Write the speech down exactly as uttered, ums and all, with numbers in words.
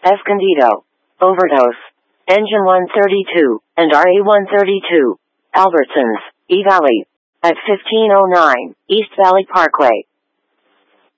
Escondido. Overdose. Engine one thirty-two, and R E one thirty-two. Albertsons, E-Valley. At fifteen oh nine, East Valley Parkway.